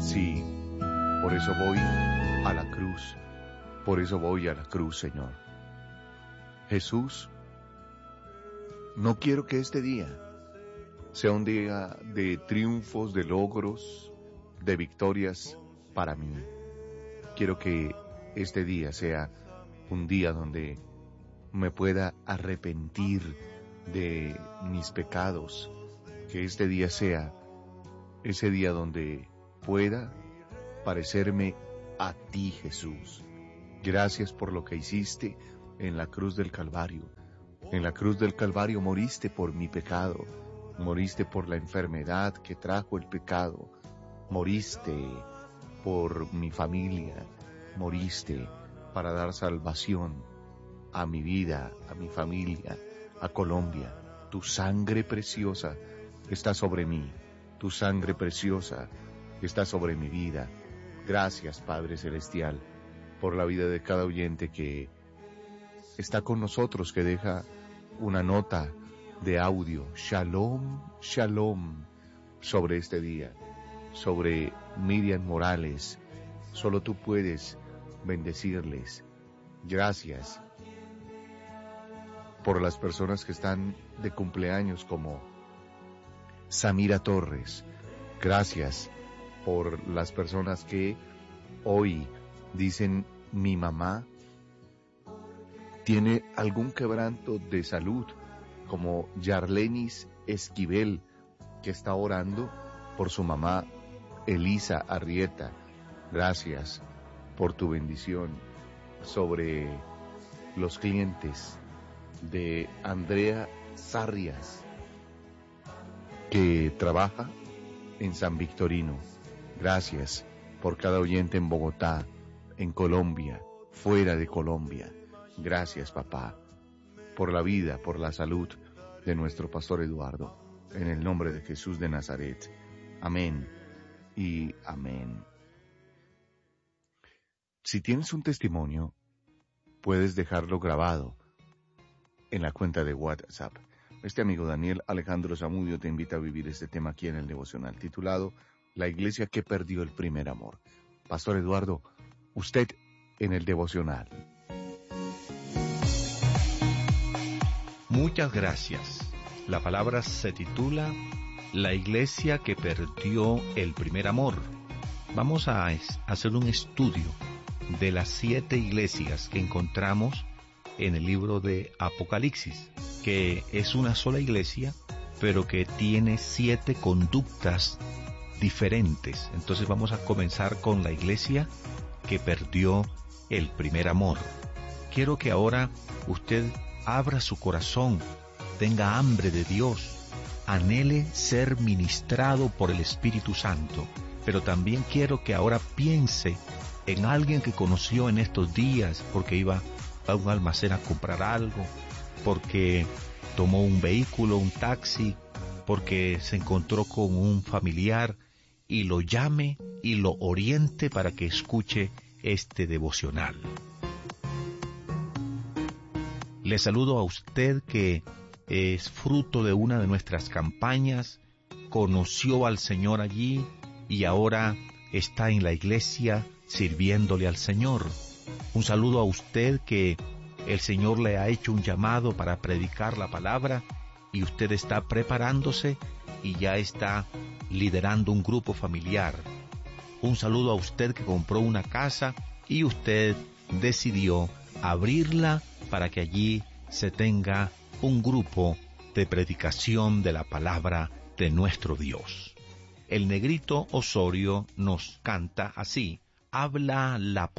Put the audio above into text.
Sí, por eso voy a la cruz. Por eso voy a la cruz, Señor. Jesús, no quiero que este día sea un día de triunfos, de logros, de victorias para mí. Quiero que este día sea un día donde me pueda arrepentir de mis pecados. Que este día sea ese día donde pueda parecerme a ti, Jesús. Gracias por lo que hiciste en la cruz del Calvario. En la cruz del Calvario moriste por mi pecado. Moriste por la enfermedad que trajo el pecado. Moriste por mi familia. Moriste para dar salvación a mi vida, a mi familia, a Colombia. Tu sangre preciosa está sobre mí. Tu sangre preciosa está sobre mi vida. Gracias, Padre Celestial, por la vida de cada oyente que está con nosotros, que deja una nota de audio. Shalom, shalom, sobre este día, sobre Miriam Morales. Solo tú puedes bendecirles. Gracias por las personas que están de cumpleaños, como Samira Torres. Gracias por las personas que hoy dicen: mi mamá tiene algún quebranto de salud, como Yarlenis Esquivel, que está orando por su mamá Elisa Arrieta. Gracias por tu bendición sobre los clientes de Andrea Sarrias, que trabaja en San Victorino. Gracias por cada oyente en Bogotá, en Colombia, fuera de Colombia. Gracias, papá, por la vida, por la salud de nuestro pastor Eduardo. En el nombre de Jesús de Nazaret. Amén y amén. Si tienes un testimonio, puedes dejarlo grabado en la cuenta de WhatsApp. Este amigo Daniel Alejandro Zamudio te invita a vivir este tema aquí en el devocional, titulado La iglesia que perdió el primer amor. Pastor Eduardo, usted en el devocional. Muchas gracias. La palabra se titula La iglesia que perdió el primer amor. Vamos a hacer un estudio de las 7 iglesias que encontramos en el libro de Apocalipsis, que es una sola iglesia, pero que tiene 7 conductas diferentes. Entonces vamos a comenzar con la iglesia que perdió el primer amor. Quiero que ahora usted abra su corazón, tenga hambre de Dios, anhele ser ministrado por el Espíritu Santo, pero también quiero que ahora piense en alguien que conoció en estos días, porque iba a un almacén a comprar algo, porque tomó un vehículo, un taxi, porque se encontró con un familiar, y lo llame y lo oriente para que escuche este devocional. Le saludo a usted que es fruto de una de nuestras campañas, conoció al Señor allí y ahora está en la iglesia sirviéndole al Señor. Un saludo a usted que el Señor le ha hecho un llamado para predicar la palabra y usted está preparándose y ya está liderando un grupo familiar. Un saludo a usted que compró una casa y usted decidió abrirla para que allí se tenga un grupo de predicación de la palabra de nuestro Dios. El negrito Osorio nos canta así: habla la